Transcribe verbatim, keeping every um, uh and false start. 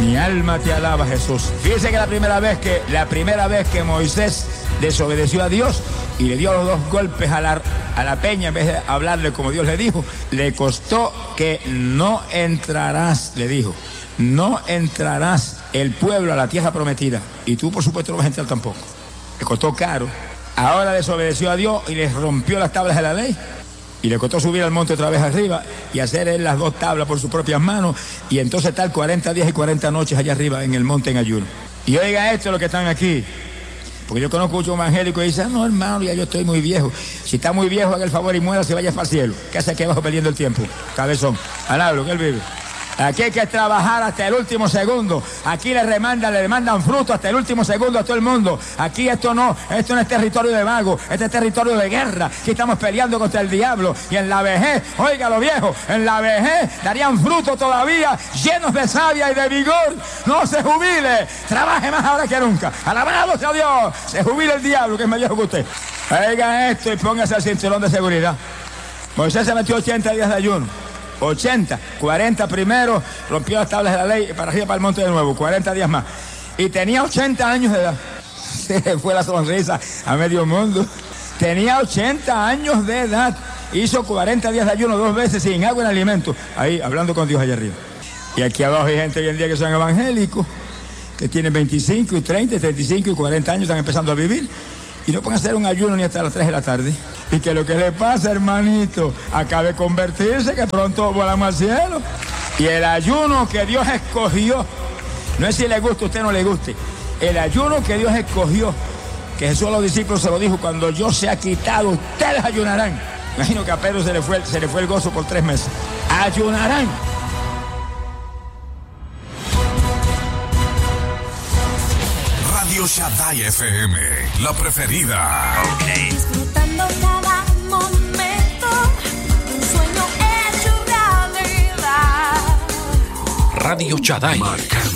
Mi alma te alaba, Jesús. Fíjese que la primera vez que, la primera vez que Moisés desobedeció a Dios y le dio los dos golpes a la, a la peña en vez de hablarle como Dios le dijo, le costó que no entrarás, le dijo, no entrarás el pueblo a la tierra prometida. Y tú, por supuesto, no vas a entrar tampoco. Le costó caro. Ahora desobedeció a Dios y les rompió las tablas de la ley. Y le costó subir al monte otra vez arriba y hacer él las dos tablas por sus propias manos. Y entonces estar cuarenta días y cuarenta noches allá arriba en el monte en ayuno. Y oiga esto, los que están aquí. Porque yo conozco muchos evangélicos y dicen, no, hermano, ya yo estoy muy viejo. Si está muy viejo, haga el favor y muera, se vaya para el cielo. ¿Qué hace aquí abajo perdiendo el tiempo? Cabezón. Alablo, que él vive. Aquí hay que trabajar hasta el último segundo. Aquí le remandan, le demandan fruto hasta el último segundo a todo el mundo. Aquí esto no, esto no es territorio de vagos, este es territorio de guerra. Aquí estamos peleando contra el diablo. Y en la vejez, oiga lo viejo, en la vejez darían fruto todavía, llenos de savia y de vigor. No se jubile, trabaje más ahora que nunca. Alabado sea Dios, se jubile el diablo que es más viejo que usted. Oiga esto y póngase el cinturón de seguridad. Moisés se metió ochenta días de ayuno. ochenta, cuarenta primero, rompió las tablas de la ley, para arriba para el monte de nuevo, cuarenta días más. Y tenía ochenta años de edad. Se fue la sonrisa a medio mundo. Tenía ochenta años de edad. Hizo cuarenta días de ayuno dos veces sin agua ni alimento. Ahí, hablando con Dios allá arriba. Y aquí abajo hay gente hoy en día que son evangélicos, que tienen veinticinco y treinta, treinta y cinco y cuarenta años, están empezando a vivir. Y no pueden hacer un ayuno ni hasta las tres de la tarde. Y que lo que le pasa, hermanito, acabe de convertirse, que pronto volamos al cielo. Y el ayuno que Dios escogió, no es si le gusta a usted o no le guste, el ayuno que Dios escogió, que Jesús a los discípulos se lo dijo, cuando yo sea quitado, ustedes ayunarán. Imagino que a Pedro se le fue, se le fue el gozo por tres meses. Ayunarán. Radio Shaddai F M, la preferida. Okay. Disfrutando cada momento, un sueño hecho realidad. Radio Shaddai. Marca.